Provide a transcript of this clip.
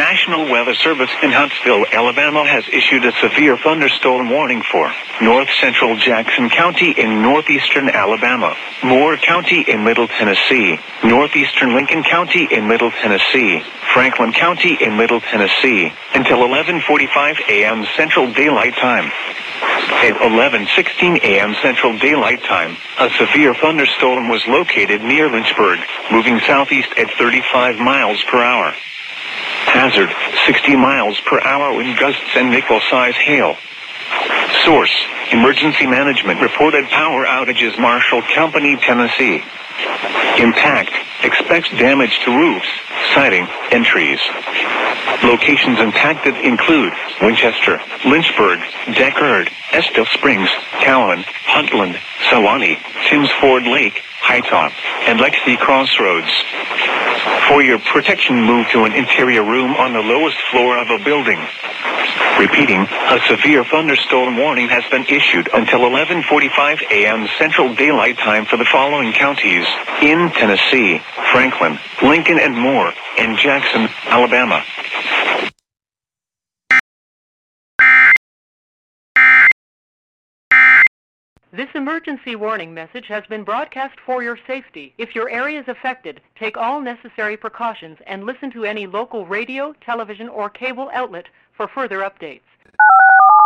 National Weather Service in Huntsville, Alabama has issued a severe thunderstorm warning for north central Jackson County in northeastern Alabama, Moore County in Middle Tennessee, northeastern Lincoln County in Middle Tennessee, Franklin County in Middle Tennessee, until 11:45 a.m. Central Daylight Time. At 11:16 a.m. Central Daylight Time, a severe thunderstorm was located near Lynchburg, moving southeast at 35 miles per hour. Hazard, 60 miles per hour wind gusts and nickel-size hail. Source, Emergency Management reported power outages, Marshall Company, Tennessee. Impact, expects damage to roofs, siding, and trees. Locations impacted include Winchester, Lynchburg, Deckard, Estill Springs, Cowan, Huntland, Sewanee, Sims Ford Lake, Hightop, and Lexi Crossroads. For your protection, move to an interior room on the lowest floor of a building. Repeating, a severe thunderstorm warning has been issued until 11:45 a.m. Central Daylight Time for the following counties in Tennessee: Franklin, Lincoln and Moore, and Jackson, Alabama. This emergency warning message has been broadcast for your safety. If your area is affected, take all necessary precautions and listen to any local radio, television, or cable outlet for further updates.